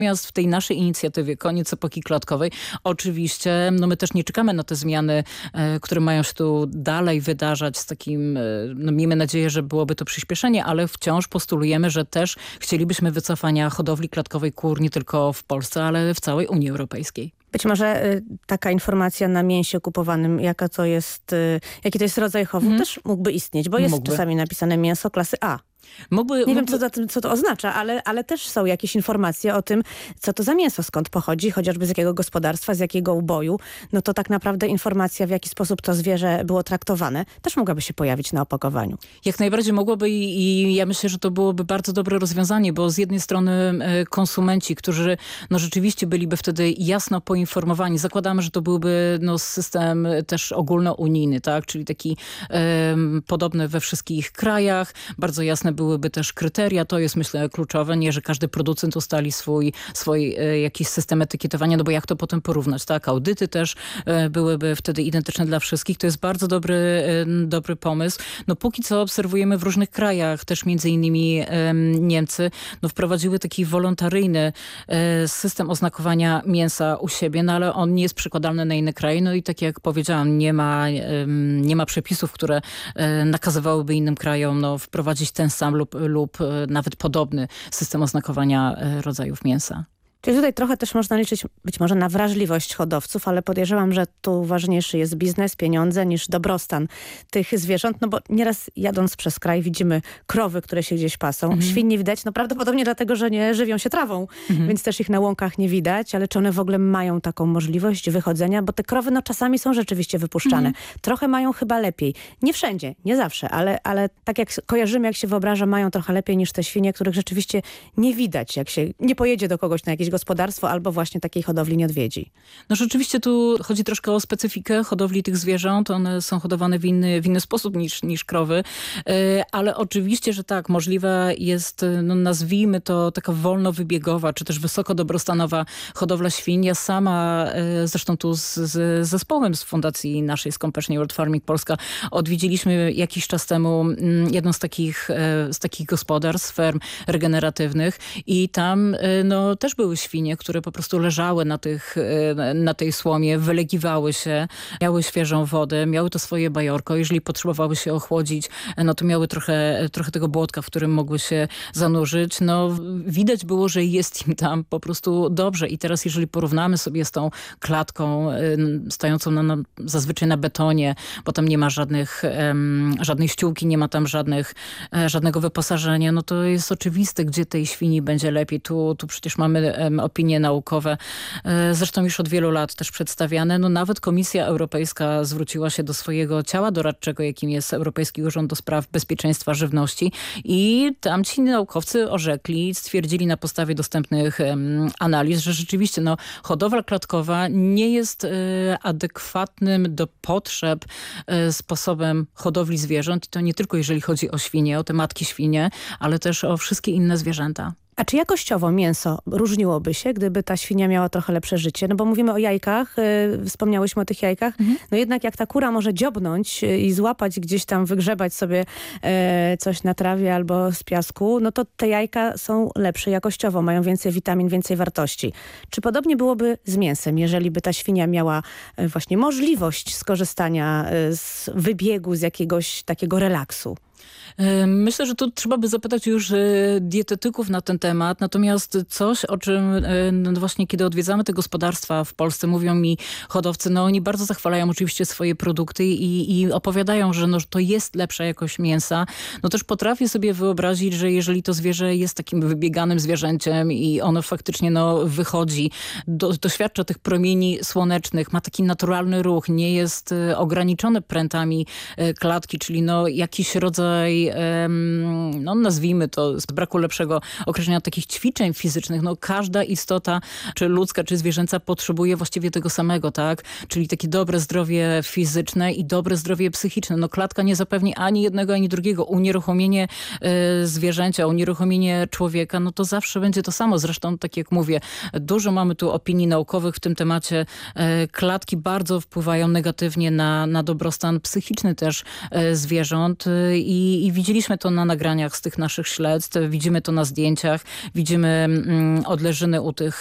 Natomiast w tej naszej inicjatywie Koniec epoki klatkowej oczywiście my też nie czekamy na te zmiany, które mają się tu dalej wydarzać z takim, miejmy nadzieję, że byłoby to przyspieszenie, ale wciąż postulujemy, że też chcielibyśmy wycofania hodowli klatkowej kur nie tylko w Polsce, ale w całej Unii Europejskiej. Być może taka informacja na mięsie kupowanym, jaki to jest rodzaj chowu, też mógłby istnieć, bo jest czasami napisane mięso klasy A. Nie wiem, co to oznacza, ale też są jakieś informacje o tym, co to za mięso, skąd pochodzi, chociażby z jakiego gospodarstwa, z jakiego uboju. No to tak naprawdę informacja, w jaki sposób to zwierzę było traktowane, też mogłaby się pojawić na opakowaniu. Jak najbardziej mogłoby i ja myślę, że to byłoby bardzo dobre rozwiązanie, bo z jednej strony konsumenci, którzy rzeczywiście byliby wtedy jasno poinformowani. Zakładamy, że to byłby system też ogólnounijny, tak? Czyli taki podobny we wszystkich krajach, bardzo jasne byłyby też kryteria, to jest myślę kluczowe, nie, że każdy producent ustali swój jakiś system etykietowania, no bo jak to potem porównać, tak? Audyty też byłyby wtedy identyczne dla wszystkich, to jest bardzo dobry pomysł. No póki co obserwujemy w różnych krajach, też między innymi Niemcy, wprowadziły taki wolontaryjny system oznakowania mięsa u siebie, no ale on nie jest przekładalny na inne kraje, no i tak jak powiedziałam, nie ma przepisów, które nakazywałyby innym krajom wprowadzić ten sam lub nawet podobny system oznakowania rodzajów mięsa. Czyli tutaj trochę też można liczyć być może na wrażliwość hodowców, ale podejrzewam, że tu ważniejszy jest biznes, pieniądze niż dobrostan tych zwierząt, bo nieraz jadąc przez kraj widzimy krowy, które się gdzieś pasą. Świń nie widać, prawdopodobnie dlatego, że nie żywią się trawą, więc też ich na łąkach nie widać, ale czy one w ogóle mają taką możliwość wychodzenia, bo te krowy czasami są rzeczywiście wypuszczane. Trochę mają chyba lepiej. Nie wszędzie, nie zawsze, ale tak jak kojarzymy, jak się wyobraża, mają trochę lepiej niż te świnie, których rzeczywiście nie widać, jak się nie pojedzie do kogoś na jakieś gospodarstwo albo właśnie takiej hodowli nie odwiedzi. Rzeczywiście tu chodzi troszkę o specyfikę hodowli tych zwierząt. One są hodowane w inny sposób niż krowy, ale oczywiście, że tak, możliwe jest, nazwijmy to taka wolnowybiegowa, czy też wysoko dobrostanowa hodowla świń. Ja sama, zresztą tu z zespołem z fundacji naszej, z Compassion World Farming Polska, odwiedziliśmy jakiś czas temu jedną z takich gospodarstw, ferm regeneratywnych i tam też były świnie, które po prostu leżały na tej słomie, wylegiwały się, miały świeżą wodę, miały to swoje bajorko. Jeżeli potrzebowały się ochłodzić, to miały trochę tego błotka, w którym mogły się zanurzyć. Widać było, że jest im tam po prostu dobrze. I teraz jeżeli porównamy sobie z tą klatką stojącą zazwyczaj na betonie, bo tam nie ma żadnej ściółki, nie ma tam żadnego wyposażenia, to jest oczywiste, gdzie tej świni będzie lepiej. Tu przecież mamy opinie naukowe, zresztą już od wielu lat też przedstawiane. Nawet Komisja Europejska zwróciła się do swojego ciała doradczego, jakim jest Europejski Urząd do Spraw Bezpieczeństwa Żywności i tamci naukowcy stwierdzili na podstawie dostępnych analiz, że rzeczywiście hodowla klatkowa nie jest adekwatnym do potrzeb sposobem hodowli zwierząt. I to nie tylko jeżeli chodzi o świnie, o te matki świnie, ale też o wszystkie inne zwierzęta. A czy jakościowo mięso różniłoby się, gdyby ta świnia miała trochę lepsze życie? Bo mówimy o jajkach, wspomniałyśmy o tych jajkach. Jednak jak ta kura może dziobnąć i złapać gdzieś tam, wygrzebać sobie coś na trawie albo z piasku, to te jajka są lepsze jakościowo, mają więcej witamin, więcej wartości. Czy podobnie byłoby z mięsem, jeżeli by ta świnia miała właśnie możliwość skorzystania z wybiegu, z jakiegoś takiego relaksu? Myślę, że tu trzeba by zapytać już dietetyków na ten temat. Natomiast coś, o czym właśnie kiedy odwiedzamy te gospodarstwa w Polsce, mówią mi hodowcy, oni bardzo zachwalają oczywiście swoje produkty i opowiadają, że to jest lepsza jakość mięsa. Też potrafię sobie wyobrazić, że jeżeli to zwierzę jest takim wybieganym zwierzęciem i ono faktycznie wychodzi, doświadcza tych promieni słonecznych, ma taki naturalny ruch, nie jest ograniczone prętami klatki, czyli jakiś rodzaj nazwijmy to z braku lepszego określenia takich ćwiczeń fizycznych. Każda istota, czy ludzka, czy zwierzęca potrzebuje właściwie tego samego, tak? Czyli takie dobre zdrowie fizyczne i dobre zdrowie psychiczne. Klatka nie zapewni ani jednego, ani drugiego. Unieruchomienie zwierzęcia, unieruchomienie człowieka, to zawsze będzie to samo. Zresztą, tak jak mówię, dużo mamy tu opinii naukowych w tym temacie. Klatki bardzo wpływają negatywnie na dobrostan psychiczny też zwierząt i I widzieliśmy to na nagraniach z tych naszych śledztw, widzimy to na zdjęciach, widzimy odleżyny u tych